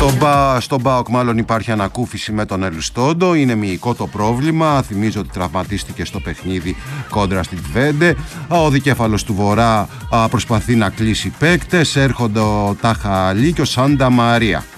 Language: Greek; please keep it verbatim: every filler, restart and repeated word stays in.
Στον Μπα, στο Μπάοκ μάλλον υπάρχει ανακούφιση με τον Ελστόντο. Είναι μυϊκό το πρόβλημα. Θυμίζω ότι τραυματίστηκε στο παιχνίδι κόντρα στην Τβέντε. Ο δικέφαλος του Βορρά προσπαθεί να κλείσει παίκτες. Έρχονται ο Τάχα Αλή και ο Σάντα Μαρία.